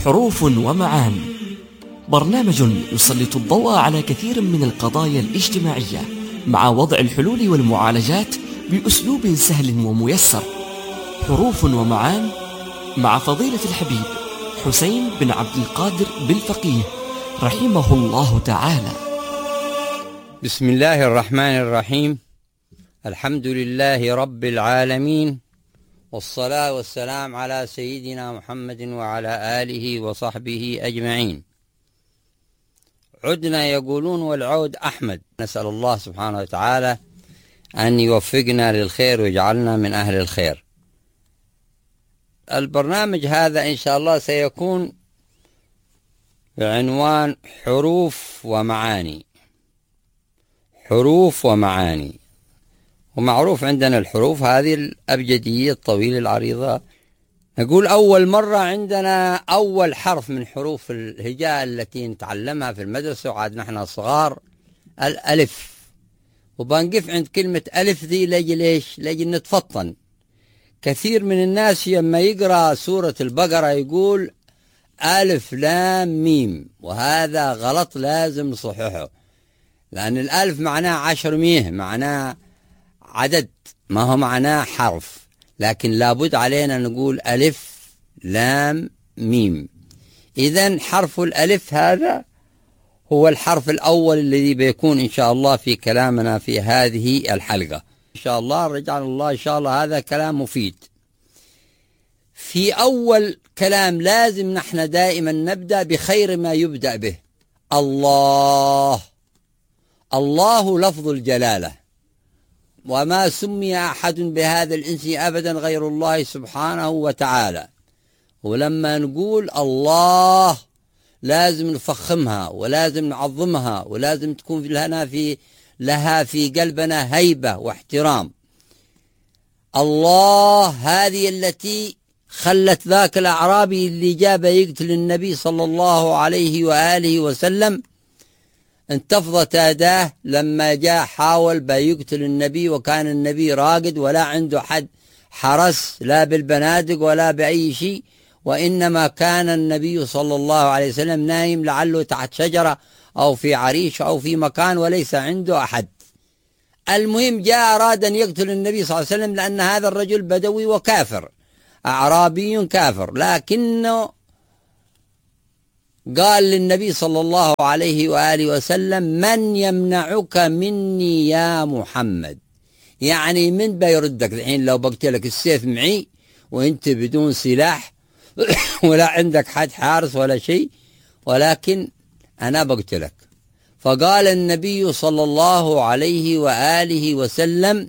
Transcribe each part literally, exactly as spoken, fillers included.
حروف ومعان، برنامج يسلط الضوء على كثير من القضايا الاجتماعية مع وضع الحلول والمعالجات بأسلوب سهل وميسر. حروف ومعان مع فضيلة الحبيب حسين بن عبد القادر بالفقيه رحمه الله تعالى. بسم الله الرحمن الرحيم. الحمد لله رب العالمين، والصلاة والسلام على سيدنا محمد وعلى آله وصحبه أجمعين. عدنا يقولون والعود أحمد. نسأل الله سبحانه وتعالى أن يوفقنا للخير ويجعلنا من أهل الخير. البرنامج هذا إن شاء الله سيكون بعنوان حروف ومعاني. حروف ومعاني، ومعروف عندنا الحروف هذه الأبجدية الطويلة العريضة. نقول أول مرة عندنا أول حرف من حروف الهجاء التي نتعلمها في المدرسة وعاد نحن صغار الألف. وبنقف عند كلمة ألف ذي لجي ليش؟ لجي نتفطن. كثير من الناس لما يقرأ سورة البقرة يقول ألف لام ميم، وهذا غلط لازم نصححه، لأن الألف معناه عشر ميه، معناه عدد، ما هو معناه حرف، لكن لابد علينا نقول ألف لام ميم. إذن حرف الألف هذا هو الحرف الأول الذي بيكون إن شاء الله في كلامنا في هذه الحلقة إن شاء الله. رجعنا الله إن شاء الله هذا كلام مفيد. في أول كلام لازم نحن دائما نبدأ بخير ما يبدأ به. الله. الله لفظ الجلالة، وما سمي أحد بهذا الإنس أبدا غير الله سبحانه وتعالى. ولما نقول الله لازم نفخمها ولازم نعظمها ولازم تكون لنا في لها في قلبنا هيبة واحترام. الله هذه التي خلت ذاك الأعرابي اللي جاب يقتل النبي صلى الله عليه وآله وسلم انتفضت يداه لما جاء حاول بيقتل النبي، وكان النبي راقد ولا عنده حد حرس لا بالبنادق ولا بأي شيء، وإنما كان النبي صلى الله عليه وسلم نايم لعله تحت شجرة أو في عريش أو في مكان وليس عنده أحد. المهم جاء أراد أن يقتل النبي صلى الله عليه وسلم، لأن هذا الرجل بدوي وكافر أعرابي كافر، لكنه قال للنبي صلى الله عليه وآله وسلم من يمنعك مني يا محمد؟ يعني من بيردك الحين لو بقتلك السيف معي وانت بدون سلاح ولا عندك حد حارس ولا شيء، ولكن أنا بقتلك. فقال النبي صلى الله عليه وآله وسلم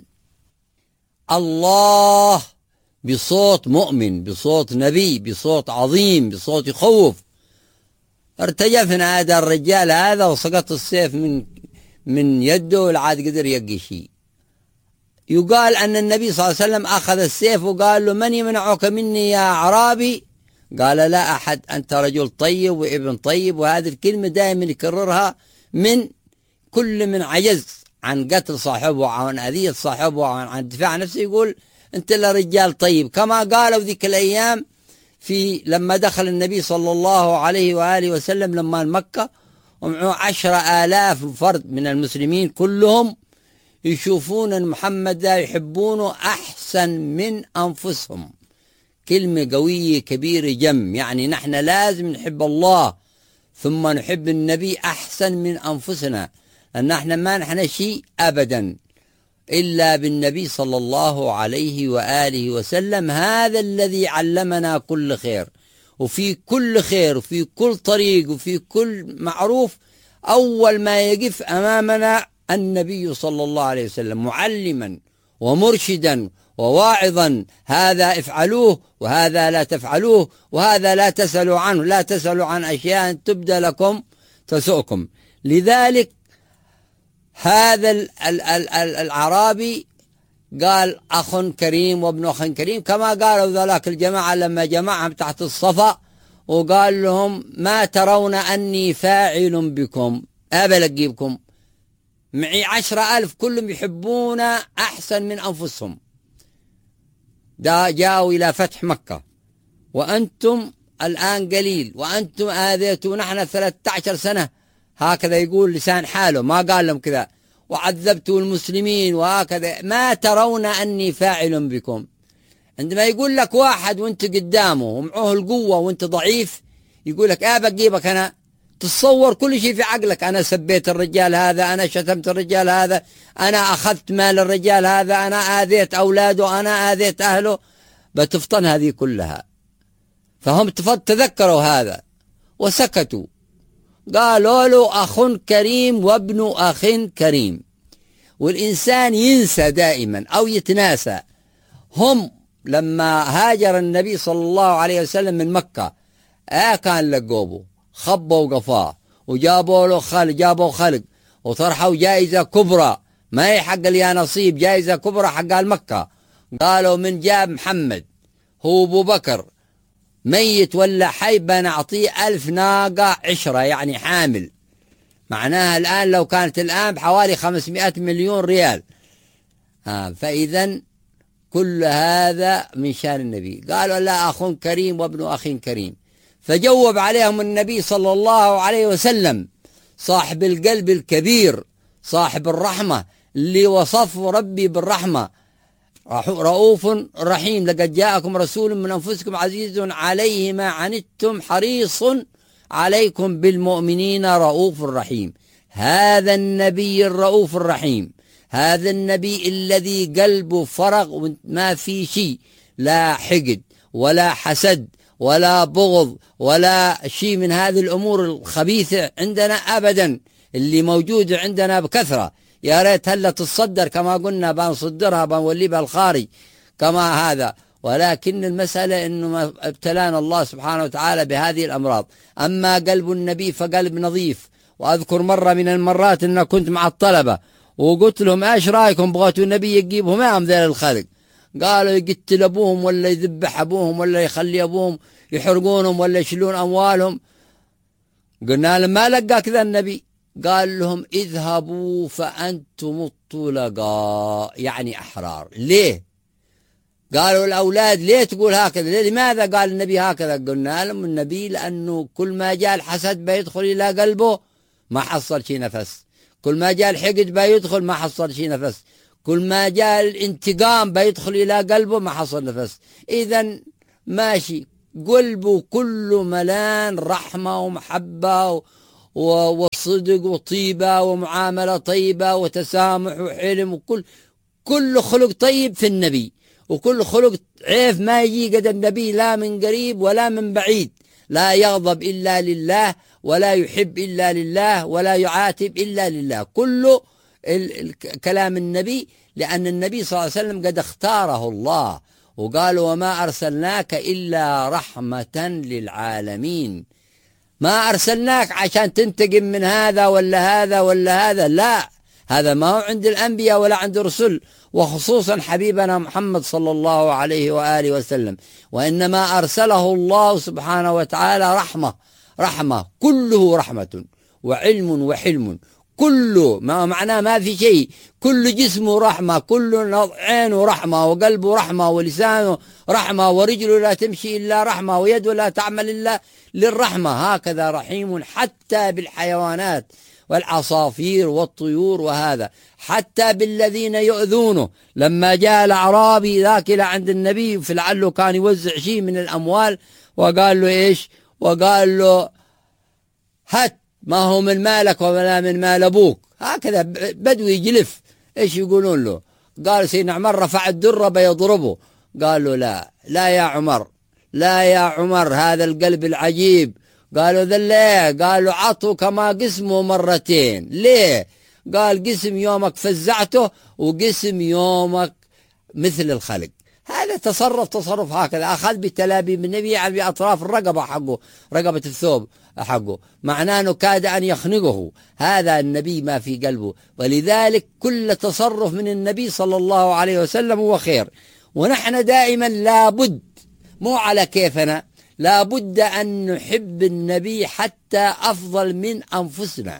الله، بصوت مؤمن، بصوت نبي، بصوت عظيم، بصوت يخوف. ارتجفنا هذا الرجال هذا وسقط السيف من من يده ولا عاد قدر يقي شيء. يقال أن النبي صلى الله عليه وسلم أخذ السيف وقال له من يمنعك مني يا أعرابي؟ قال لا أحد، أنت رجل طيب وابن طيب. وهذه الكلمة دائما يكررها من كل من عجز عن قتل صاحبه وعن أذية صاحبه وعن الدفاع عن نفسه، يقول أنت لرجال طيب، كما قالوا ذيك الأيام في لما دخل النبي صلى الله عليه وآله وسلم لما مكة ومعه عشر آلاف فرد من المسلمين كلهم يشوفون أن محمد لا يحبونه أحسن من أنفسهم. كلمة قوية كبيرة جم، يعني نحن لازم نحب الله ثم نحب النبي أحسن من أنفسنا، لأن نحن ما نحن شيء أبدا إلا بالنبي صلى الله عليه وآله وسلم. هذا الذي علمنا كل خير، وفي كل خير وفي كل طريق وفي كل معروف أول ما يقف أمامنا النبي صلى الله عليه وسلم معلما ومرشدا وواعظا. هذا افعلوه وهذا لا تفعلوه وهذا لا تسألوا عنه، لا تسألوا عن أشياء تبدى لكم تسؤكم. لذلك هذا الأعرابي قال أخ كريم وابن أخ كريم، كما قالوا ذلك الجماعة لما جمعهم تحت الصفا وقال لهم ما ترون أني فاعل بكم؟ أبلقيبكم معي عشرة ألف كلهم يحبون أحسن من أنفسهم، دا جاءوا إلى فتح مكة وأنتم الآن قليل وأنتم آذيتوا نحن ثلاثة عشر سنة، هكذا يقول لسان حاله، ما قال لهم كذا، وعذبتوا المسلمين وهكذا، ما ترون أني فاعل بكم. عندما يقول لك واحد وانت قدامه ومعه القوة وانت ضعيف، يقول لك اه بجيبك أنا، تتصور كل شيء في عقلك، أنا سبيت الرجال هذا، أنا شتمت الرجال هذا، أنا أخذت مال الرجال هذا، أنا آذيت أولاده، أنا آذيت أهله، بتفطن هذه كلها. فهم تذكروا هذا وسكتوا، قالوا له أخ كريم وابن أخ كريم. والإنسان ينسى دائما أو يتناسى. هم لما هاجر النبي صلى الله عليه وسلم من مكة، آه كان لقوبه خبوا قفاه وجابوا له خلق، جابوا خلق وطرحوا جائزة كبرى، ما هي حق لي نصيب، جائزة كبرى حق المكة. قالوا من جاب محمد هو أبو بكر ميت ولا حي بنعطيه ألف ناقة عشرة، يعني حامل، معناها الآن لو كانت الآن بحوالي خمسمائة مليون ريال. آه فإذا كل هذا من شان النبي. قالوا لا أخ كريم وابن أخ كريم. فجوب عليهم النبي صلى الله عليه وسلم صاحب القلب الكبير، صاحب الرحمة، اللي وصفه ربي بالرحمة، رؤوف رحيم. لقد جاءكم رسول من أنفسكم عزيز عليه ما عنتم حريص عليكم بالمؤمنين رؤوف رحيم. هذا النبي الرؤوف الرحيم، هذا النبي الذي قلبه فرغ ما في شيء، لا حقد ولا حسد ولا بغض ولا شيء من هذه الأمور الخبيثة عندنا أبدا، اللي موجودة عندنا بكثرة. يا ريت هلا تصدر كما قلنا، بنصدرها بنولي بها الخارج كما هذا. ولكن المسألة إنه ابتلانا الله سبحانه وتعالى بهذه الأمراض. أما قلب النبي فقلب نظيف. وأذكر مرة من المرات إن كنت مع الطلبة وقلت لهم ايش رايكم بغيتوا النبي يجيبهم معهم ذيل الخلق؟ قالوا يقتل ابوهم ولا يذبح ابوهم ولا يخلي ابوهم يحرقونهم ولا يشيلون اموالهم. قلنا لهم ما لقى كذا النبي. قال لهم اذهبوا فانتم الطلقاء، يعني احرار. ليه؟ قالوا الاولاد ليه تقول هكذا؟ ليه؟ لماذا قال النبي هكذا؟ قلنا لهم النبي لانه كل ما جاء الحسد بيدخل الى قلبه ما حصل شي نفس، كل ما جاء الحقد بيدخل ما حصل شي نفس، كل ما جاء الانتقام بيدخل إلى قلبه ما حصل نفس. إذا ماشي قلبه كله ملان رحمة ومحبة وصدق وطيبة ومعاملة طيبة وتسامح وحلم، وكل كل خلق طيب في النبي، وكل خلق عيف ما يجي قد النبي، لا من قريب ولا من بعيد. لا يغضب إلا لله، ولا يحب إلا لله، ولا يعاتب إلا لله. كله كلام النبي، لأن النبي صلى الله عليه وسلم قد اختاره الله وقال وما أرسلناك إلا رحمة للعالمين. ما أرسلناك عشان تنتقم من هذا ولا هذا ولا هذا، لا، هذا ما هو عند الأنبياء ولا عند الرسل، وخصوصا حبيبنا محمد صلى الله عليه وآله وسلم. وإنما أرسله الله سبحانه وتعالى رحمة، رحمة كله رحمة وعلم وحلم، كله ما معناه ما في شيء، كل جسمه رحمة، كل عينه رحمة، وقلبه رحمة، ولسانه رحمة، ورجله لا تمشي إلا رحمة، ويده لا تعمل إلا للرحمة. هكذا رحيم حتى بالحيوانات والعصافير والطيور، وهذا حتى بالذين يؤذونه. لما جاء الأعرابي ذاك إلى عند النبي في لعله كان يوزع شيء من الأموال، وقال له إيش؟ وقال له هات ما هو من مالك ولا من مال أبوك. هكذا بدوي يجلف. إيش يقولون له؟ قال سيدنا عمر رفع الدرة بيضربه. قال له لا لا يا عمر، لا يا عمر، هذا القلب العجيب. قالوا ذا ليه؟ قالوا عطوا كما قسمه مرتين. ليه؟ قال قسم يومك فزعته، وقسم يومك مثل الخلق. هذا تصرف تصرف هكذا، أخذ بتلابيب النبي، يعني بأطراف الرقبة حقه، رقبة الثوب حقه، معناه أنه كاد أن يخنقه. هذا النبي ما في قلبه. ولذلك كل تصرف من النبي صلى الله عليه وسلم هو خير. ونحن دائما لابد، مو على كيفنا، لابد أن نحب النبي حتى أفضل من أنفسنا.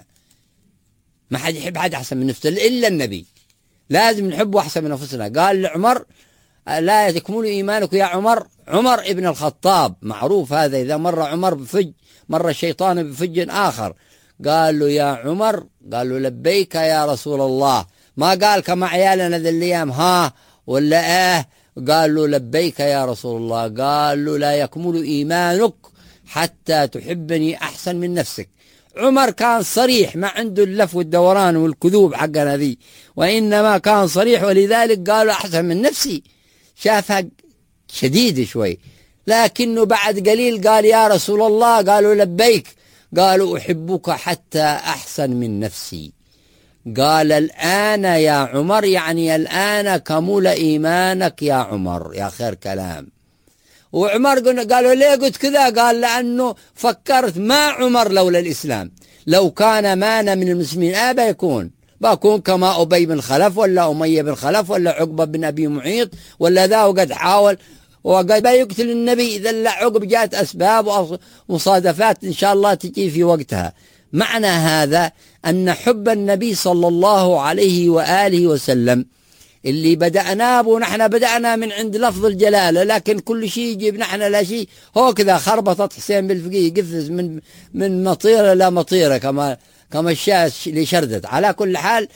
ما حد يحب حد أحسن من نفسه إلا النبي، لازم نحبه أحسن من أنفسنا. قال لعمر لا يكمل إيمانك يا عمر. عمر ابن الخطاب معروف هذا، إذا مر عمر بفج مر الشيطان بفج آخر. قال له يا عمر، قال له لبيك يا رسول الله، ما قال كما عيالنا ذي الأيام ها ولا آه، قال له لبيك يا رسول الله. قال له لا يكمل إيمانك حتى تحبني أحسن من نفسك. عمر كان صريح، ما عنده اللف والدوران والكذوب حقنا ذي، وإنما كان صريح، ولذلك قالوا أحسن من نفسي. شافها شديد شوي، لكنه بعد قليل قال يا رسول الله، قالوا لبيك، قالوا أحبك حتى أحسن من نفسي. قال الآن يا عمر، يعني الآن كمل إيمانك يا عمر، يا خير كلام. وعمر قالوا ليه قلت كذا؟ قال لأنه فكرت ما عمر لولا الإسلام، لو كان مانا من المسلمين أبا يكون بكون كما أبي بن خلف ولا أمية بن خلف ولا عقبة بن أبي معيط ولا ذا، وقد حاول وقد يقتل النبي. إذا لا عقب جاءت أسباب ومصادفات إن شاء الله تجي في وقتها. معنى هذا أن حب النبي صلى الله عليه وآله وسلم اللي بدأناه، ونحن بدأنا من عند لفظ الجلالة، لكن كل شيء يجيب نحن لا شيء. هو كذا خربطت حسين بالفقيه، قفز من من مطيرة لا مطيرة، كما كما الشاة اللي شردت. على كل حال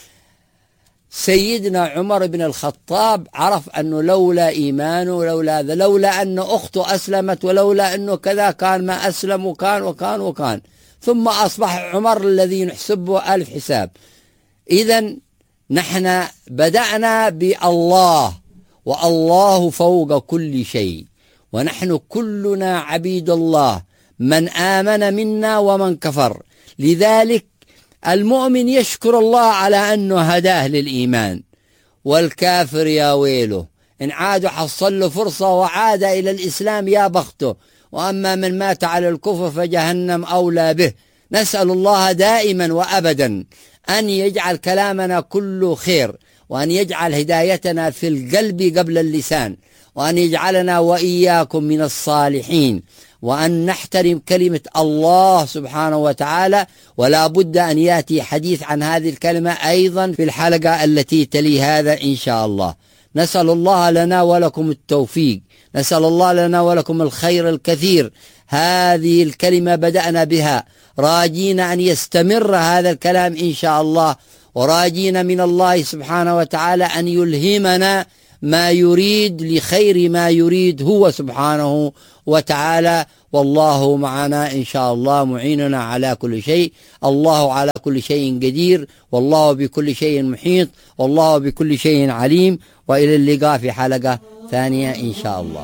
سيدنا عمر بن الخطاب عرف أنه لولا إيمانه، لولا ذا، لولا أن أخته أسلمت، ولولا أنه كذا كان ما أسلم، وكان وكان وكان ثم أصبح عمر الذي نحسبه ألف حساب. إذن نحن بدأنا بالله، والله فوق كل شيء، ونحن كلنا عبيد الله، من آمن منا ومن كفر. لذلك المؤمن يشكر الله على أنه هداه للإيمان، والكافر يا ويله إن عاد حصل له فرصة وعاد إلى الإسلام يا بخته. وأما من مات على الكفر فجهنم أولى به. نسأل الله دائما وأبدا أن يجعل كلامنا كله خير، وأن يجعل هدايتنا في القلب قبل اللسان، وأن يجعلنا وإياكم من الصالحين، وأن نحترم كلمة الله سبحانه وتعالى. ولا بد أن يأتي حديث عن هذه الكلمة أيضا في الحلقة التي تلي هذا إن شاء الله. نسأل الله لنا ولكم التوفيق، نسأل الله لنا ولكم الخير الكثير. هذه الكلمة بدأنا بها، راجين أن يستمر هذا الكلام إن شاء الله، وراجين من الله سبحانه وتعالى أن يلهمنا ما يريد لخير ما يريد هو سبحانه وتعالى. والله معنا إن شاء الله، معيننا على كل شيء. الله على كل شيء قدير، والله بكل شيء محيط، والله بكل شيء عليم. وإلى اللقاء في حلقة ثانية إن شاء الله.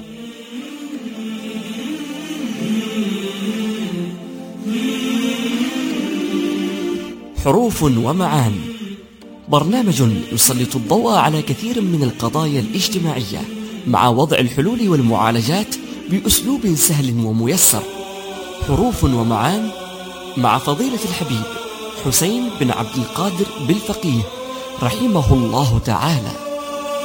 حروف ومعان، برنامج يسلط الضوء على كثير من القضايا الاجتماعية مع وضع الحلول والمعالجات بأسلوب سهل وميسر. حروف ومعان مع فضيلة الحبيب حسين بن عبد القادر بالفقيه رحمه الله تعالى.